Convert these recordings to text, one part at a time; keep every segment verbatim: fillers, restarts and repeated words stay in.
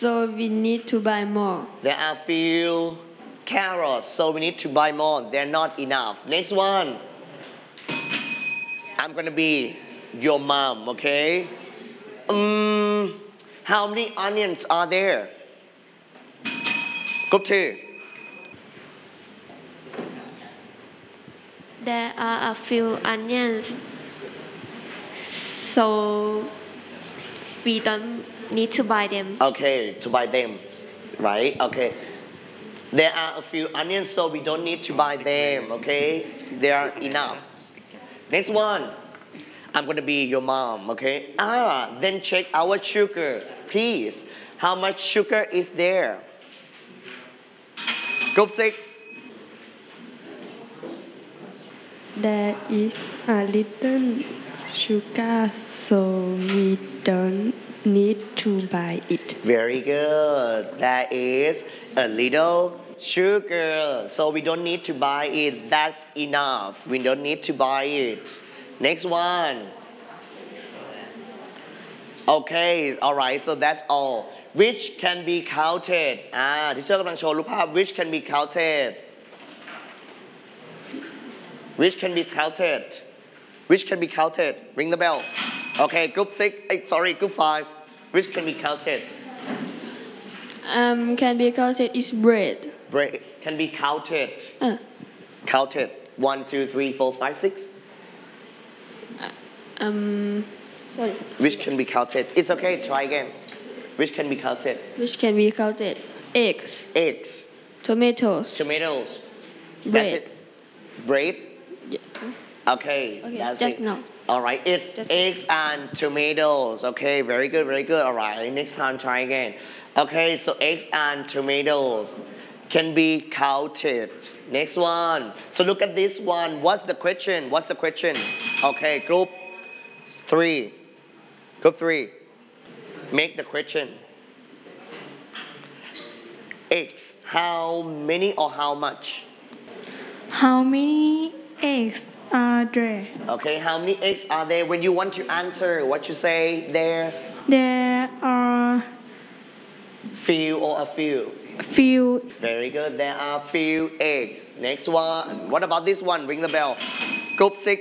so we need to buy more. There are few carrots, so we need to buy more. They're not enough. Next one. I'm gonna be your mom, okay? Um, how many onions are there? Group two. There are a few onions, so we don't need to buy them. Okay, to buy them, right? Okay. There are a few onions, so we don't need to buy them, okay? There are enough. Next one. I'm gonna be your mom, okay? Ah, then check our sugar, please. How much sugar is there? Group six. There is a little sugar, so we don't need to buy it. Very good. There is a little sugar, so we don't need to buy it. That's enough. We don't need to buy it. Next one. Okay, alright, so that's all. Which can be counted? อ่าที่เชื่อกำลังโชว์รูปภาพ which can be counted which can be counted which can be counted ring the bell okay group six eh, sorry group five which can be counted Um, can be counted is bread. bread can be counted Uh, counted one two three four five six um, sorry. which can be counted it's okay try again which can be counted Which can be counted? Eggs, eggs tomatoes, tomatoes bread. that's it bread Yeah. okay, Okay, that's just it now. all right it's Just- eggs and tomatoes okay very good very good all right next time try again okay so eggs and tomatoes can be counted next one so look at this one what's the question what's the question okay group three group three make the question eggs how many or how much How many eggs are there? okay how many eggs are there when you want to answer what you say there There are few or a few few. very good there are few eggs next one what about this one ring the bell group six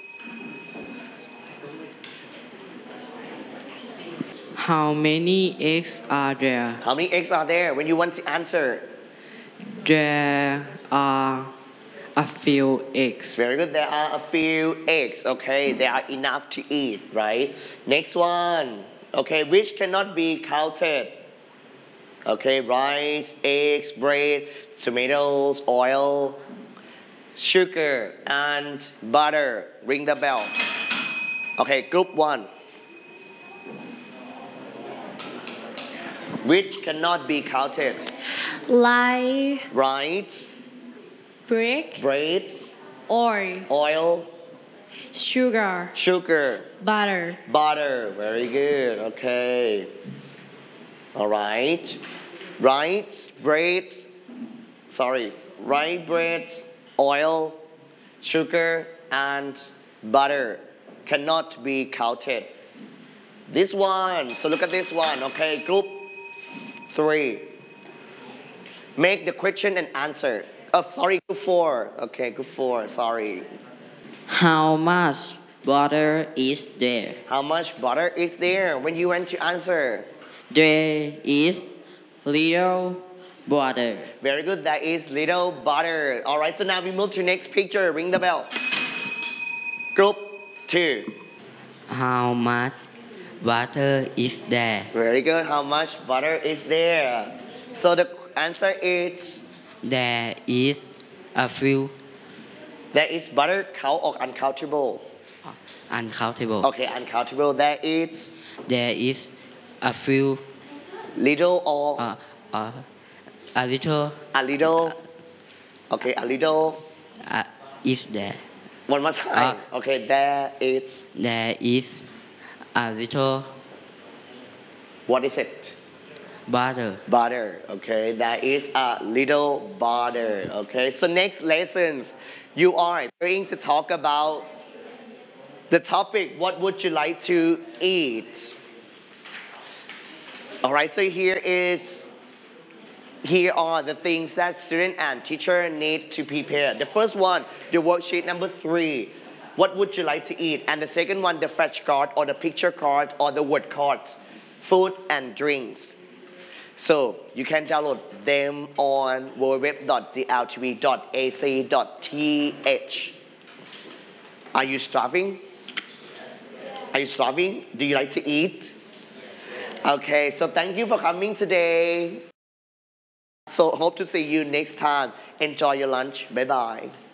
How many eggs are there? how many eggs are there when you want to answer There are a few eggs. very good there are a few eggs okay they are enough to eat right next one okay which cannot be counted okay rice eggs bread tomatoes oil sugar and butter ring the bell okay group one which cannot be counted Like rice bread, bread oil, oil sugar, sugar butter. butter very good okay all right rice bread sorry rice bread oil sugar and butter cannot be counted this one so look at this one okay group three make the question and answer oh sorry group four okay group four sorry How much butter is there? how much butter is there when you want to answer There is little butter. very good that is little butter all right so now we move to next picture ring the bell group two How much butter is there? very good how much butter is there so the answer is There is a few there is butter count or uncountable uncountable. okay uncountable there is There is a few little or uh, uh, a little a little okay a little uh, is there. one more time okay there is There is a little what is it butter. butter okay there is a little butter okay so next lessons you are going to talk about the topic what would you like to eat All right, so here is here are the things that student and teacher need to prepare. The first one, the worksheet number three. What would you like to eat? And the second one, the flashcard or the picture card or the word card. Food and drinks. So you can download them on w w w dot d l t v dot a c dot t h. Are you starving? Are you starving? Do you like to eat? Okay, so thank you for coming today. So hope to see you next time. Enjoy your lunch. Bye bye.